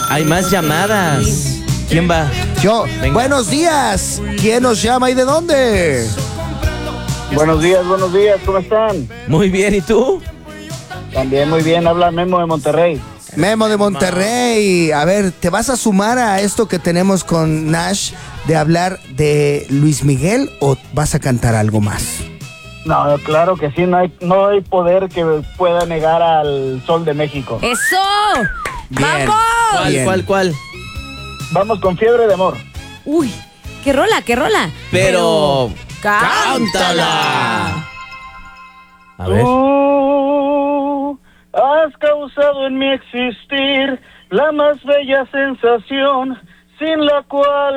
Hay más llamadas. ¿Quién va? Yo. Venga. Buenos días. ¿Quién nos llama y de dónde? Buenos días, ¿cómo están? Muy bien, ¿y tú? También muy bien, habla Memo de Monterrey. Memo de Monterrey. A ver, ¿te vas a sumar a esto que tenemos con Nash de hablar de Luis Miguel o vas a cantar algo más? No, claro que sí, no hay poder que pueda negar al Sol de México. ¡Eso! Bien. ¡Vamos! Bien. ¿Cuál? Vamos con Fiebre de Amor. Uy, qué rola. Pero... ¡cántala! A ver. Tú has causado en mi existir la más bella sensación, sin la cual